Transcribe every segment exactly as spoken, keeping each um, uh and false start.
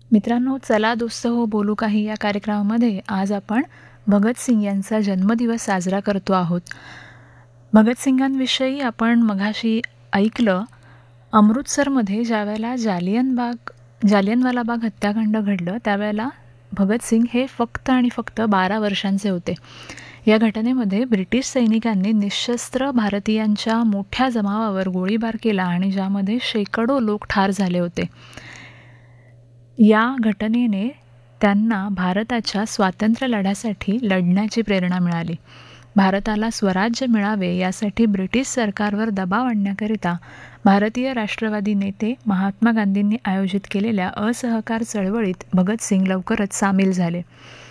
मित्रांनो, चला दोस्त हो बोलू काही या कार्यक्रमामध्ये आज आपण भगतसिंग यांचा जन्मदिवस साजरा करतो आहोत. भगतसिंगांविषयी आपण मघाशी ऐकलं. अमृतसरमध्ये ज्यावेळेला जालियनबाग जालियनवाला बाग हत्याकांड घडलं त्यावेळेला भगतसिंग हे फक्त आणि फक्त बारा वर्षांचे होते. या घटनेमध्ये ब्रिटिश सैनिकांनी निशस्त्र भारतीयांच्या मोठ्या जमावावर गोळीबार केला आणि ज्यामध्ये शेकडो लोक ठार झाले होते. या घटनेने त्यांना भारताच्या स्वातंत्र्य लढ्यासाठी लढण्याची प्रेरणा मिळाली. भारताला स्वराज्य मिळावे यासाठी ब्रिटिश सरकारवर दबाव आणण्याकरिता भारतीय राष्ट्रवादी नेते महात्मा गांधींनी आयोजित केलेल्या असहकार चळवळीत भगतसिंग लवकरच सामील झाले.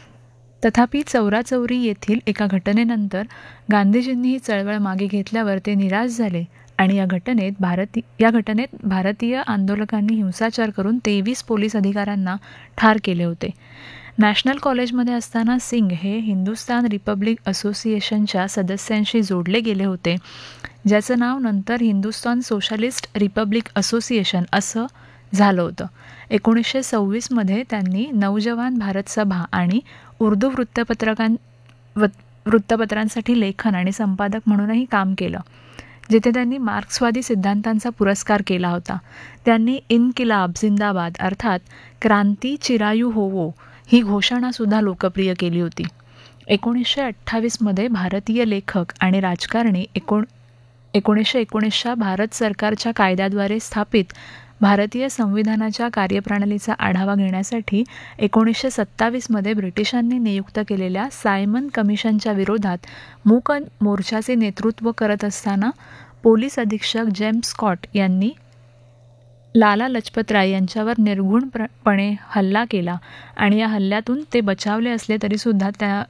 तथापि चौराचौरी येथील एका घटनेनंतर गांधीजींनी ही चळवळ मागे घेतल्यावर ते निराश झाले आणि या घटनेत भारती या घटनेत भारतीय आंदोलकांनी हिंसाचार करून तेवीस पोलीस अधिकाऱ्यांना ठार केले होते. नॅशनल कॉलेजमध्ये असताना सिंग हे हिंदुस्तान रिपब्लिक असोसिएशनच्या सदस्यांशी जोडले गेले होते, ज्याचं नाव नंतर हिंदुस्तान सोशलिस्ट रिपब्लिक असोसिएशन असं झालं होतं. एकोणीसशे सव्वीसमध्ये त्यांनी नवजवान भारत सभा आणि उर्दू वृत्तपत्रकां वृत्तपत्रांसाठी लेखन आणि संपादक म्हणूनही काम केलं, जिथे त्यांनी मार्क्सवादी सिद्धांतांचा पुरस्कार केला होता. त्यांनी इन्किलाब जिंदाबाद अर्थात क्रांती चिरायू होवो ही घोषणासुद्धा लोकप्रिय केली होती. एकोणीसशे अठ्ठावीसमध्ये भारतीय लेखक आणि राजकारणी एकोण एकोणीसशे एकोणीसच्या भारत सरकारच्या कायद्याद्वारे स्थापित भारतीय संविधानाच्या कार्यप्रणालीचा आढावा घेण्यासाठी एकोणीसशे सत्तावीसमध्ये ब्रिटिशांनी नियुक्त केलेल्या सायमन कमिशनच्या विरोधात मूक मोर्चाचे नेतृत्व करत असताना पोलीस अधीक्षक जेम्स स्कॉट यांनी लाला लजपत राय यांच्यावर निर्घृणपणे हल्ला केला आणि या हल्ल्यातून ते बचावले असले तरीसुद्धा त्या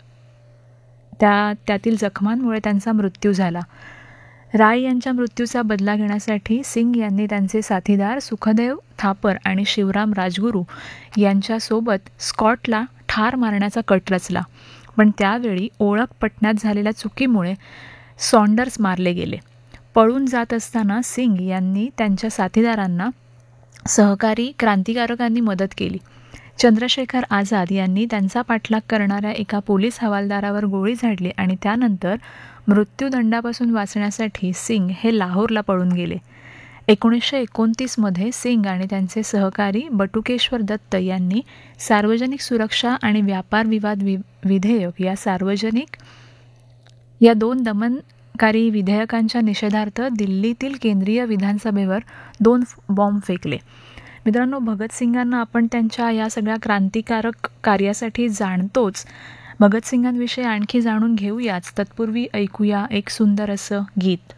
त्या त्यातील जखमांमुळे त्यांचा मृत्यू झाला. राय यांच्या मृत्यूचा बदला घेण्यासाठी सिंग यांनी त्यांचे साथीदार सुखदेव थापर आणि शिवराम राजगुरू यांच्यासोबत स्कॉटला ठार मारण्याचा कट रचला. पण त्यावेळी ओळख पटण्यात झालेल्या चुकीमुळे सॉन्डर्स मारले गेले. पळून जात असताना सिंग यांनी त्यांच्या साथीदारांना सहकारी क्रांतिकारकांनी मदत केली. चंद्रशेखर आझाद यांनी त्यांचा पाठलाग करणाऱ्या एका पोलीस हवालदारावर गोळी झाडली आणि त्यानंतर मृत्यूदंडापासून वाचण्यासाठी सिंग हे लाहोरला पळून गेले. एकोणीसशे एकोणतीसमध्ये सिंग आणि त्यांचे सहकारी बटुकेश्वर दत्त यांनी सार्वजनिक सुरक्षा आणि व्यापार विवाद वि विधेयक या सार्वजनिक या दोन दमनकारी विधेयकांच्या निषेधार्थ दिल्लीतील केंद्रीय विधानसभेवर दोन बॉम्ब फेकले. मित्रांनो, भगतसिंगांना आपण त्यांच्या या सगळ्या क्रांतिकारक कार्यासाठी जाणतोच. भगतसिंगांविषयी आणखी जाणून घेऊयाच. तत्पूर्वी ऐकूया एक सुंदर असं गीत.